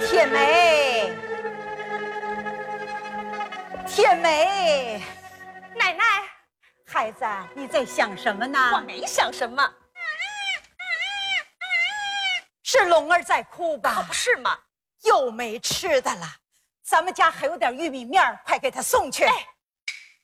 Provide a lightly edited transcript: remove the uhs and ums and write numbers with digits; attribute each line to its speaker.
Speaker 1: 天梅，天梅，
Speaker 2: 奶奶，
Speaker 1: 孩子，你在想什么呢？
Speaker 2: 我没想什么，
Speaker 1: 是龙儿在哭吧？
Speaker 2: 可不是嘛。
Speaker 1: 又没吃的了，咱们家还有点玉米面儿，快给他送去。
Speaker 2: 哎，